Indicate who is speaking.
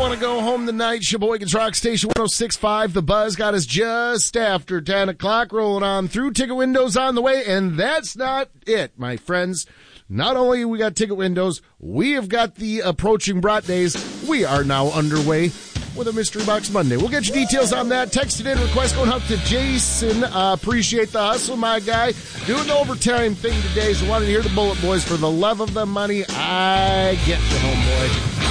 Speaker 1: want to go home tonight, Sheboygan's Rock Station 106.5. The Buzz got us just after 10 o'clock, rolling on through. Ticket windows on the way, and that's not it, my friends. Not only we got ticket windows, we have got the approaching Brat Days. We are now underway with a Mystery Box Monday. We'll get you details on that. Text it in. Request going out to Jason. Appreciate the hustle, my guy. Doing the overtime thing today, so wanted to hear the Bullet Boys. For the love of the money, I get you, homeboy.